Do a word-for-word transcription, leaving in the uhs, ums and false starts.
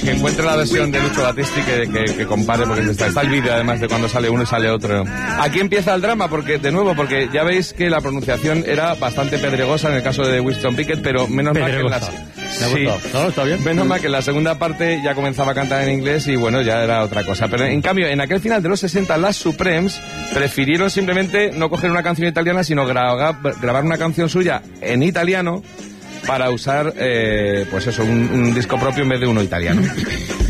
Que encuentre la versión de Lucho Battisti que, que, que compare, porque está, está el vídeo además de cuando sale uno y sale otro. Aquí empieza el drama, porque de nuevo, porque ya veis que la pronunciación era bastante pedregosa en el caso de Winston Pickett, pero menos mal que en las... Sí, no, está bien. Menos mal que en la segunda parte ya comenzaba a cantar en inglés y bueno, ya era otra cosa. Pero en cambio, en aquel final de los sesenta, las Supremes prefirieron simplemente no coger una canción italiana, sino gra- grabar una canción suya en italiano para usar, eh, pues eso, un, un disco propio en vez de uno italiano.